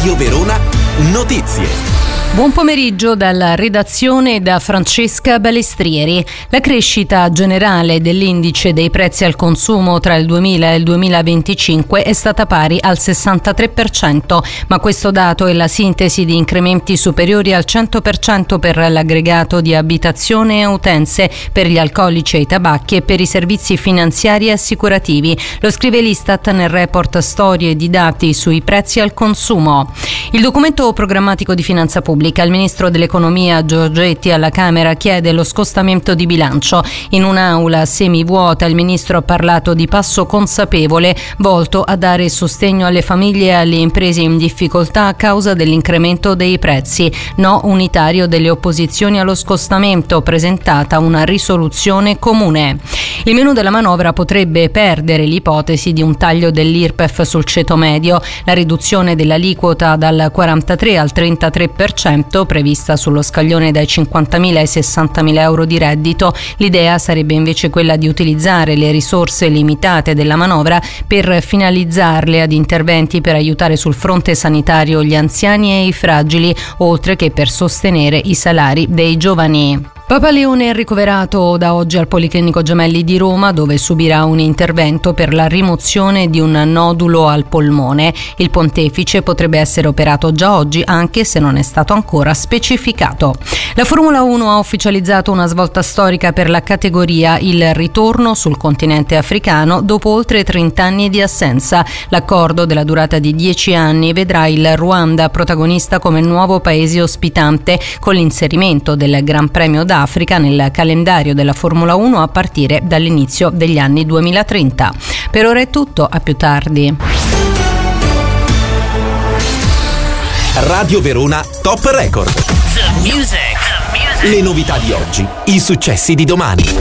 Radio Verona Notizie. Buon pomeriggio dalla redazione da Francesca Balestrieri. La crescita generale dell'indice dei prezzi al consumo tra il 2000 e il 2025 è stata pari al 63%, ma questo dato è la sintesi di incrementi superiori al 100% per l'aggregato di abitazione e utenze, per gli alcolici e i tabacchi e per i servizi finanziari e assicurativi. Lo scrive l'Istat nel report Storie di dati sui prezzi al consumo. Il documento programmatico di finanza pubblica. Il ministro dell'economia Giorgetti alla Camera chiede lo scostamento di bilancio. In un'aula semivuota il ministro ha parlato di passo consapevole volto a dare sostegno alle famiglie e alle imprese in difficoltà a causa dell'incremento dei prezzi. No unitario delle opposizioni allo scostamento, presentata una risoluzione comune. Il menù della manovra potrebbe perdere l'ipotesi di un taglio dell'IRPEF sul ceto medio, la riduzione dell'aliquota dal 43 al 33% prevista sullo scaglione dai 50.000 ai 60.000 euro di reddito. L'idea sarebbe invece quella di utilizzare le risorse limitate della manovra per finalizzarle ad interventi per aiutare sul fronte sanitario gli anziani e i fragili, oltre che per sostenere i salari dei giovani. Papa Leone è ricoverato da oggi al Policlinico Gemelli di Roma, dove subirà un intervento per la rimozione di un nodulo al polmone. Il pontefice potrebbe essere operato già oggi, anche se non è stato ancora specificato. La Formula 1 ha ufficializzato una svolta storica per la categoria, il ritorno sul continente africano dopo oltre 30 anni di assenza. L'accordo della durata di 10 anni vedrà il Ruanda protagonista come nuovo paese ospitante, con l'inserimento del Gran Premio d'Africa nel calendario della Formula 1 a partire dall'inizio degli anni 2030. Per ora è tutto, a più tardi. Radio Verona Top Record. The music. Le novità di oggi, i successi di domani.